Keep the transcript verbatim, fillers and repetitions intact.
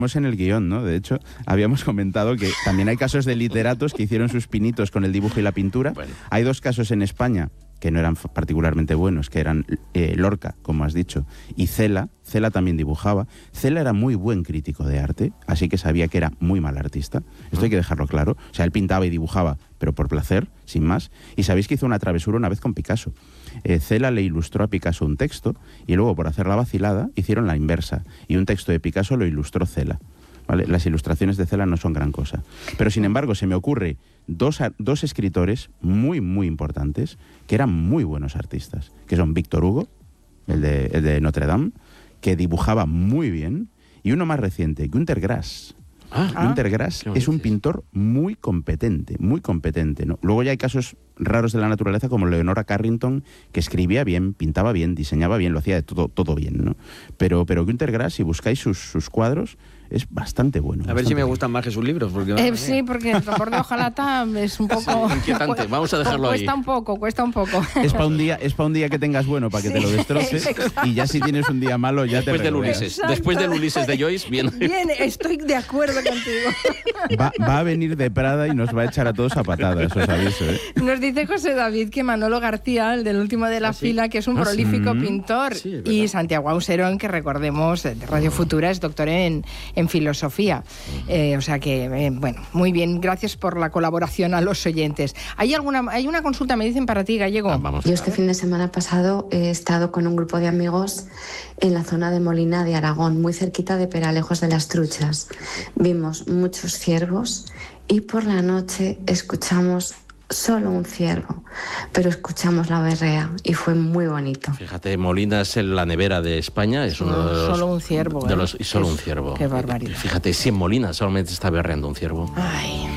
en el guión, ¿no? De hecho, habíamos comentado que también hay casos de literatos que hicieron sus pinitos con el dibujo y la pintura. Bueno. Hay dos casos en España que no eran particularmente buenos, que eran eh, Lorca, como has dicho, y Cela. Cela también dibujaba. Cela era muy buen crítico de arte, así que sabía que era muy mal artista. Esto hay que dejarlo claro. O sea, él pintaba y dibujaba, pero por placer, sin más. Y sabéis que hizo una travesura una vez con Picasso. Eh, Cela le ilustró a Picasso un texto y luego, por hacer la vacilada, hicieron la inversa. Y un texto de Picasso lo ilustró Cela. ¿Vale? Las ilustraciones de Cela no son gran cosa. Pero, sin embargo, se me ocurre dos, dos escritores muy, muy importantes que eran muy buenos artistas, que son Víctor Hugo, el de, el de Notre Dame, que dibujaba muy bien, y uno más reciente, Günter Grass. Ah, Günter Grass es un pintor muy competente, muy competente, ¿no? Luego ya hay casos raros de la naturaleza como Leonora Carrington, que escribía bien, pintaba bien, diseñaba bien, lo hacía de todo, todo bien, ¿no? Pero, pero Günter Grass, si buscáis sus, sus cuadros, es bastante bueno. A ver si me gustan más que sus libros. Porque, eh, sí, porque el tambor de hojalata es un poco... Sí, inquietante, vamos a dejarlo cuesta ahí. Cuesta un poco, cuesta un poco. Es para un día, es para un día que tengas bueno, para que sí, te lo destroces, exacto. Y ya si tienes un día malo, ya después te del Ulises, exacto. Después del Ulises de Joyce, bien. Bien, estoy de acuerdo contigo. Va, va a venir de Prada y nos va a echar a todos a patadas, os aviso, ¿eh? Nos dice José David que Manolo García, el del último de la ¿Ah, sí? fila, que es un ah, prolífico sí. pintor, sí, y Santiago Auserón, que recordemos, de Radio Futura, es doctor en, en filosofía. Eh, o sea que, eh, bueno, muy bien, gracias por la colaboración a los oyentes. ¿Hay alguna hay una consulta, me dicen, para ti, Gallego? Ah, vamos Yo este fin de semana pasado he estado con un grupo de amigos en la zona de Molina de Aragón, muy cerquita de Peralejos de las Truchas. Vimos muchos ciervos y por la noche escuchamos solo un ciervo, pero escuchamos la berrea y fue muy bonito. Fíjate, Molina es la nevera de España, es uno de los, solo un ciervo, de los, ¿eh? y solo es, un ciervo. Qué barbaridad. Fíjate, si en Molina solamente está berreando un ciervo. Ay.